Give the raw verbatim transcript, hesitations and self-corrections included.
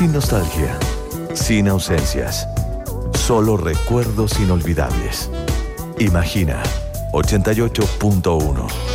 Sin nostalgia, sin ausencias, solo recuerdos inolvidables. Imagina ochenta y ocho punto uno.